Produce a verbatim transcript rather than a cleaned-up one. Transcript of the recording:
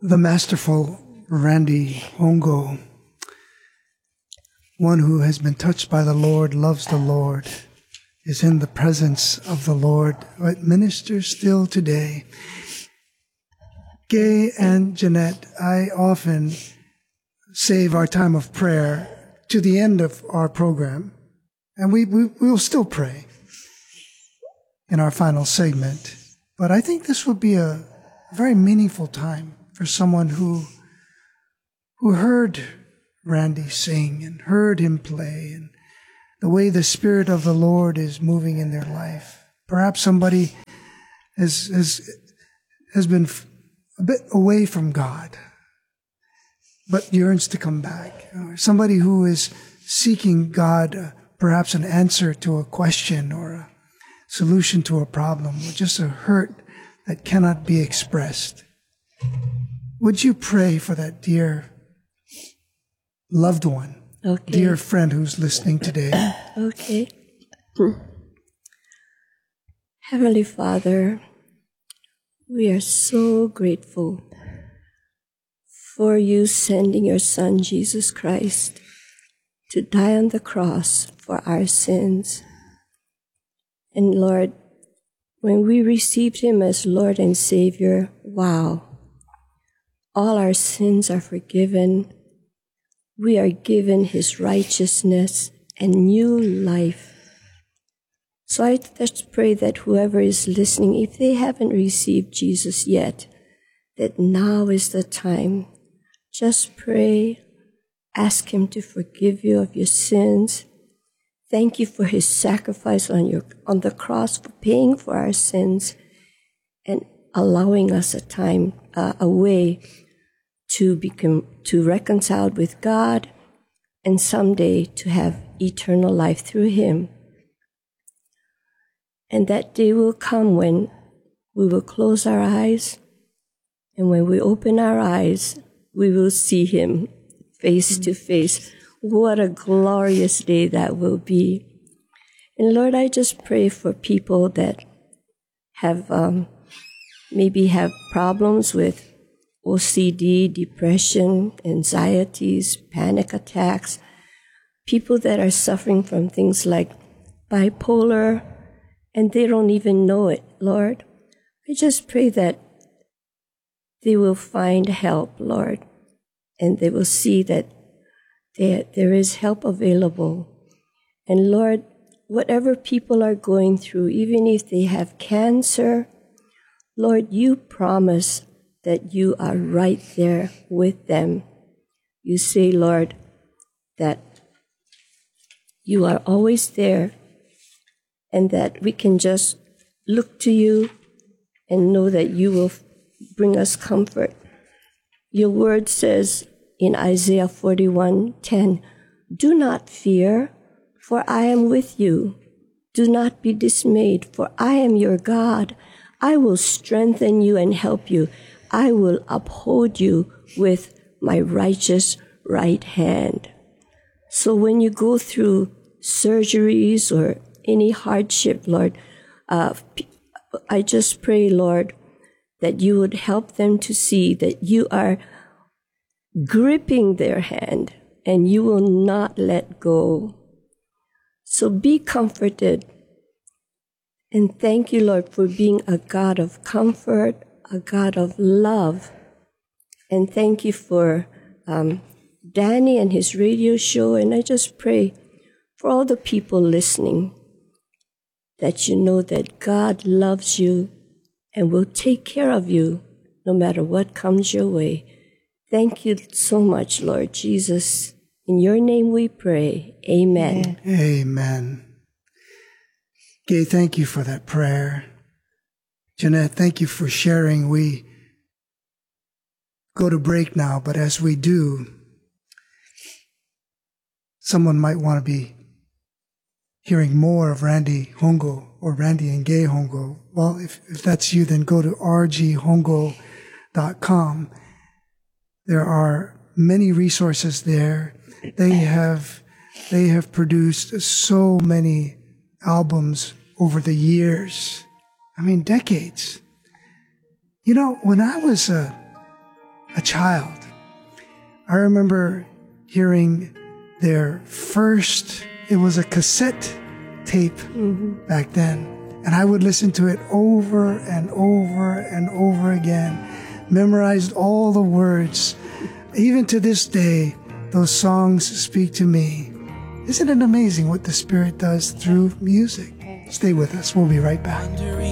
the masterful Randy Hongo, one who has been touched by the Lord, loves the Lord, is in the presence of the Lord, but ministers still today. Gay and Jeanette, I often save our time of prayer to the end of our program, and we, we will still pray in our final segment. But I think this would be a very meaningful time for someone who who heard Randy sing and heard him play and the way the Spirit of the Lord is moving in their life. Perhaps somebody has has, has been a bit away from God, but yearns to come back. Or somebody who is seeking God, uh, perhaps an answer to a question or a solution to a problem, or just a hurt that cannot be expressed. Would you pray for that dear loved one, okay. dear friend who's listening today? Okay. Heavenly Father, we are so grateful for you sending your Son, Jesus Christ, to die on the cross for our sins. And Lord, when we received him as Lord and Savior, wow, all our sins are forgiven. We are given his righteousness and new life. So I just pray that whoever is listening, if they haven't received Jesus yet, that now is the time. Just pray, ask him to forgive you of your sins. Thank you for his sacrifice on your on the cross, for paying for our sins and allowing us a time, uh, a way to become, to reconcile with God and someday to have eternal life through him. And that day will come when we will close our eyes, and when we open our eyes, we will see him face to face. What a glorious day that will be. And Lord, I just pray for people that have um, maybe have problems with O C D, depression, anxieties, panic attacks, people that are suffering from things like bipolar, and they don't even know it, Lord. I just pray that they will find help, Lord, and they will see that there, there is help available. And Lord, whatever people are going through, even if they have cancer, Lord, you promise that you are right there with them. You say, Lord, that you are always there and that we can just look to you and know that you will bring us comfort. Your word says in Isaiah forty-one ten, do not fear, for I am with you. Do not be dismayed, for I am your God. I will strengthen you and help you. I will uphold you with my righteous right hand. So when you go through surgeries or any hardship, Lord, uh, I just pray, Lord, that you would help them to see that you are gripping their hand and you will not let go. So be comforted. And thank you, Lord, for being a God of comfort, a God of love. And thank you for um, Danny and his radio show. And I just pray for all the people listening that you know that God loves you and will take care of you no matter what comes your way. Thank you so much, Lord Jesus. In your name we pray. Amen. Amen. Gay, thank you for that prayer. Jeanette, thank you for sharing. We go to break now, but as we do, someone might want to be hearing more of Randy Hongo or Randy and Gay Hongo. Well, if, if that's you, then go to r g hongo dot com. There are many resources there. They have they have produced so many albums over the years. I mean, decades. You know, when I was a a child. I remember hearing their first, it was a cassette tape mm-hmm. back then. And I would listen to it over and over and over again, memorized all the words. Even to this day, those songs speak to me. Isn't it amazing what the Spirit does through music? Stay with us. We'll be right back.